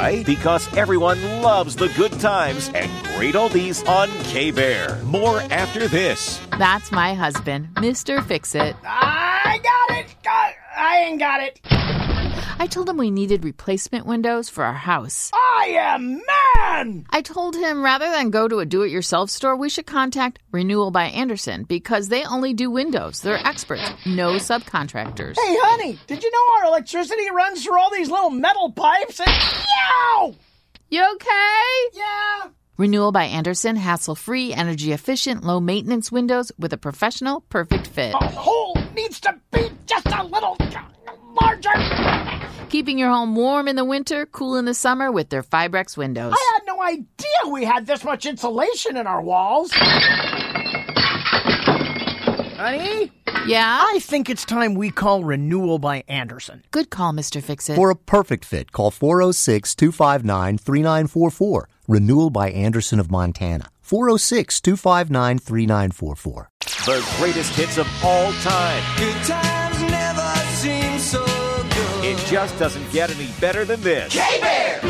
Why? Because everyone loves the good times and great oldies on K-Bear. More after this. That's my husband, Mr. Fix-It. I got it! I ain't got it. I told him we needed replacement windows for our house. I am man! I told him rather than go to a do-it-yourself store, we should contact Renewal by Andersen because they only do windows. They're experts, no subcontractors. Hey, honey, did you know our electricity runs through all these little metal pipes? And yow! You okay? Yeah. Renewal by Andersen, hassle-free, energy-efficient, low-maintenance windows with a professional, perfect fit. The hole needs to be just a little larger. Keeping your home warm in the winter, cool in the summer with their Fibrex windows. I had no idea we had this much insulation in our walls. Honey? Yeah? I think it's time we call Renewal by Andersen. Good call, Mr. Fix-It. For a perfect fit, call 406-259-3944. Renewal by Andersen of Montana. 406-259-3944. The greatest hits of all time. Good times never seem so good. It just doesn't get any better than this. K-Bear!